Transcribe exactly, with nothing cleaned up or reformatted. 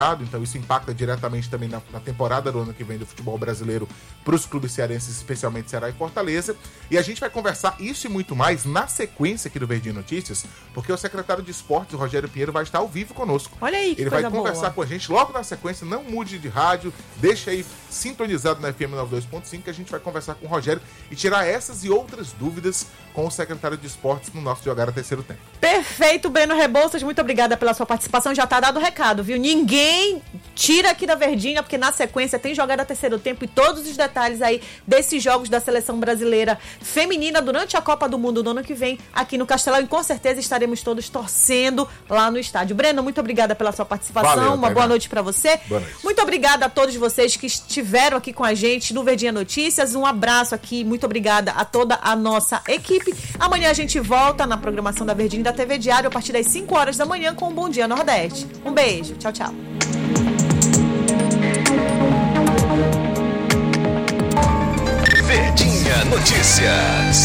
então isso impacta diretamente também na, na temporada do ano que vem do futebol brasileiro para os clubes cearenses, especialmente Ceará e Fortaleza. E a gente vai conversar isso e muito mais na sequência aqui do Verdinha Notícias, porque o secretário de Esportes, o Rogério Pinheiro, vai estar ao vivo conosco. Olha aí, que Ele coisa vai conversar boa. com a gente logo na sequência, não mude de rádio, deixa aí sintonizado na F M noventa e dois ponto cinco que a gente vai conversar com o Rogério e tirar essas e outras dúvidas com o secretário de Esportes no nosso Jogar a Terceiro Tempo. Perfeito, Breno Rebouças, muito obrigada pela sua participação, já tá dado o recado, viu? Ninguém tira aqui da Verdinha, porque na sequência tem Jogada Terceiro Tempo e todos os detalhes aí desses jogos da Seleção Brasileira Feminina durante a Copa do Mundo do ano que vem aqui no Castelão, e com certeza estaremos todos torcendo lá no estádio. Breno, muito obrigada pela sua participação. Valeu, uma boa noite para você. Boa noite. Muito obrigada a todos vocês que estiveram aqui com a gente no Verdinha Notícias. Um abraço aqui, muito obrigada a toda a nossa equipe. Amanhã a gente volta na programação da Verdinha e da T V Diário a partir das cinco horas da manhã com o Bom Dia Nordeste. Um beijo, tchau, tchau. Verdinha Notícias.